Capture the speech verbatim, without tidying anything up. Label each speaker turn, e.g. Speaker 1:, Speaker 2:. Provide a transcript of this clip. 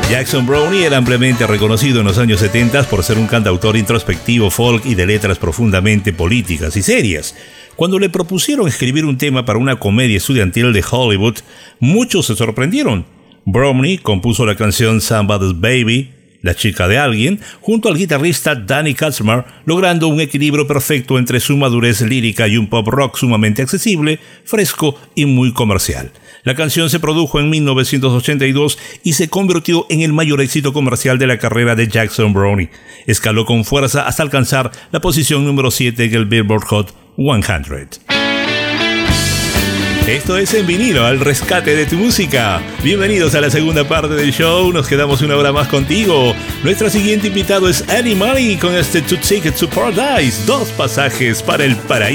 Speaker 1: Jackson Browne era ampliamente reconocido en los años setenta por ser un cantautor introspectivo, folk y de letras profundamente políticas y serias. Cuando le propusieron escribir un tema para una comedia estudiantil de Hollywood, muchos se sorprendieron. Browne compuso la canción Somebody's Baby, La chica de alguien, junto al guitarrista Danny Katzmar, logrando un equilibrio perfecto entre su madurez lírica y un pop rock sumamente accesible, fresco y muy comercial. La canción se produjo en mil novecientos ochenta y dos y se convirtió en el mayor éxito comercial de la carrera de Jackson Browne. Escaló con fuerza hasta alcanzar la posición número siete en el Billboard Hot cien. Esto es En Vinilo, al rescate de tu música. Bienvenidos a la segunda parte del show. Nos quedamos una hora más contigo. Nuestro siguiente invitado es Eddie Money con este Two Tickets to Paradise, dos pasajes para el paraíso.